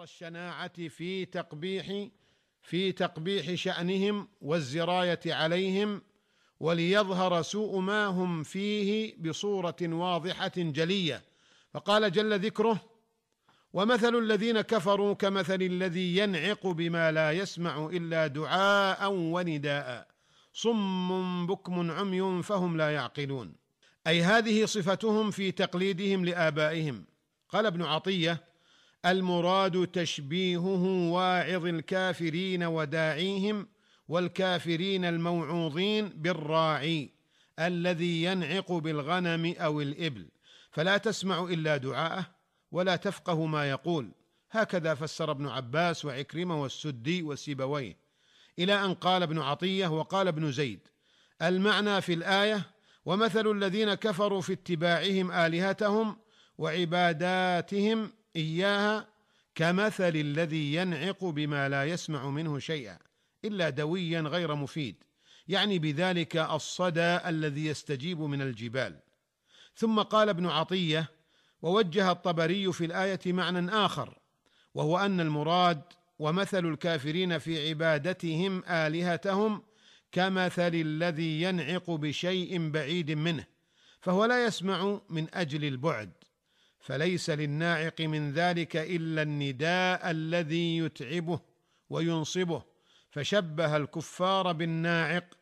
الشناعة في تقبيح شأنهم والزراية عليهم، وليظهر سوء ما هم فيه بصورة واضحة جلية. فقال جل ذكره: ومثل الذين كفروا كمثل الذي ينعق بما لا يسمع إلا دعاء ونداء صم بكم عمي فهم لا يعقلون. أي هذه صفتهم في تقليدهم لآبائهم. قال ابن عطية: المراد تشبيهه واعظ الكافرين وداعيهم والكافرين الموعوظين بالراعي الذي ينعق بالغنم أو الإبل، فلا تسمع إلا دعاءه ولا تفقه ما يقول. هكذا فسر ابن عباس وعكرمة والسدي وسيبويه، إلى أن قال ابن عطية وقال ابن زيد: المعنى في الآية: ومثل الذين كفروا في اتباعهم آلهتهم وعباداتهم إياها كمثل الذي ينعق بما لا يسمع منه شيئا إلا دويا غير مفيد، يعني بذلك الصدى الذي يستجيب من الجبال. ثم قال ابن عطية: ووجه الطبري في الآية معنى آخر، وهو أن المراد ومثل الكافرين في عبادتهم آلهتهم كمثل الذي ينعق بشيء بعيد منه، فهو لا يسمع من أجل البعد، فليس للناعق من ذلك إلا النداء الذي يتعبه وينصبه، فشبه الكفار بالناعق